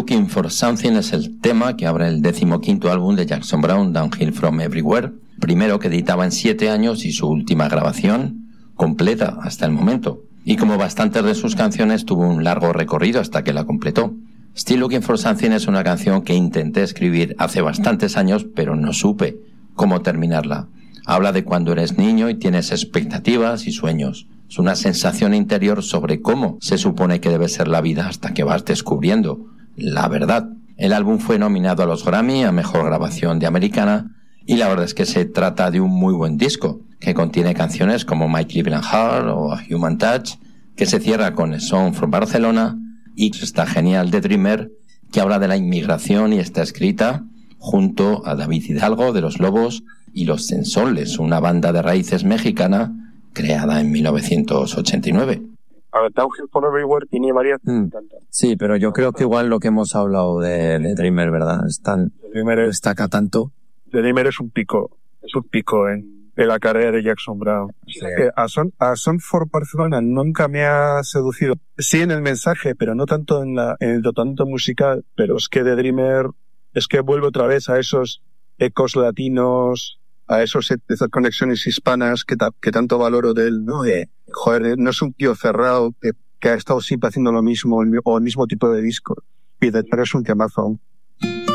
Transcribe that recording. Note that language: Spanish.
Looking for Something es el tema que abre el 15º álbum de Jackson Browne, Downhill from Everywhere, primero que editaba en 7 años y su última grabación completa hasta el momento. Y como bastantes de sus canciones tuvo un largo recorrido hasta que la completó. Still Looking for Something es una canción que intenté escribir hace bastantes años, pero no supe cómo terminarla. Habla de cuando eres niño y tienes expectativas y sueños. Es una sensación interior sobre cómo se supone que debe ser la vida hasta que vas descubriendo la verdad. El álbum fue nominado a los Grammy a Mejor Grabación de Americana y la verdad es que se trata de un muy buen disco que contiene canciones como My Cleveland Heart o A Human Touch, que se cierra con A Song from Barcelona, y está genial de Dreamer, que habla de la inmigración y está escrita junto a David Hidalgo de Los Lobos y Los Sensoles, una banda de raíces mexicana creada en 1989. A ver, Downhill from Everywhere tiene varias... Sí, pero yo creo que igual lo que hemos hablado de Dreamer, ¿verdad? Destaca tanto. The Dreamer es un pico en la carrera de Jackson Browne. Sí. A Song for Barcelona nunca me ha seducido. Sí en el mensaje, pero no tanto en el tratamiento musical. Pero es que The Dreamer, es que vuelve otra vez a esos ecos latinos, a esas conexiones hispanas que tanto valoro de él, ¿no? Joder, no es un tío cerrado que ha estado siempre haciendo lo mismo o el mismo tipo de disco. Y The Dreamer es un temazo.